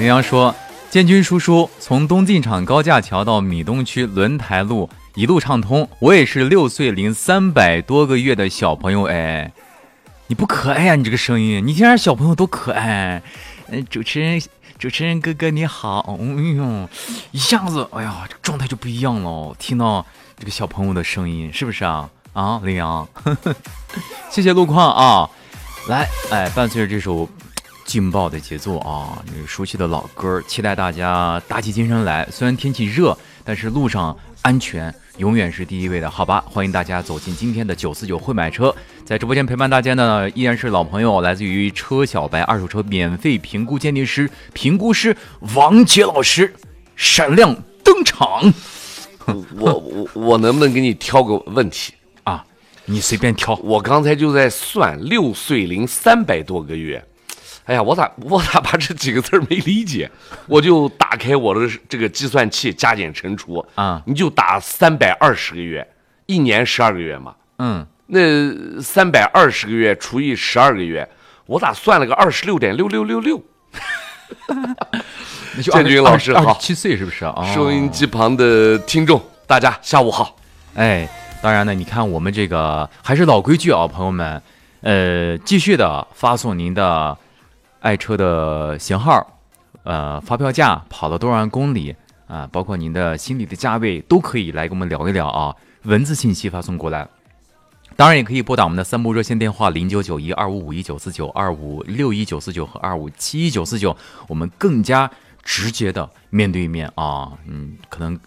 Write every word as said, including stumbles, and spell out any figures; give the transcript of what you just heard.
羚羊说，建军叔叔从东进场高架桥到米东区轮台路一路畅通，我也是六岁零三百多个月的小朋友。哎，你不可爱啊，你这个声音，你听着小朋友多可爱。嗯，主持人主持人哥哥你好。哎呦，一下子哎呀，这状态就不一样了，听到这个小朋友的声音，是不是啊？啊，羚羊，谢谢路况啊。来，哎，伴随着这首劲爆的节奏啊，这个熟悉的老歌，期待大家打起精神来。虽然天气热，但是路上安全永远是第一位的，好吧？欢迎大家走进今天的九四九会买车，在直播间陪伴大家呢，依然是老朋友，来自于车小白二手车免费评估鉴定师、评估师王杰老师闪亮登场。 我我我能不能给你挑个问题啊？你随便挑。 我刚才就在算六岁零三百多个月。哎呀，我咋我咋把这几个字没理解？我就打开我的这个计算器加减乘除啊， 你就打三百二十个月，一年十二个月嘛。 嗯， 那三百二十个月除以十二个月，我咋算了个二十六点六六六六？建军老师好， 七岁是不是啊？哦、 收音机旁的听众，大家下午好。 哎，当然呢，你看我们这个还是老规矩啊，朋友们，呃，继续的发送您的爱车的型号，呃，发票价，跑了多少万公里啊，包括您的心里的价位，都可以来跟我们聊一聊啊。文字信息发送过来，当然也可以拨打我们的三部热线电话零九九一二五五一九四九、二五六一九四九和二五七一九四九，我们更加直接的面对面啊，嗯，可能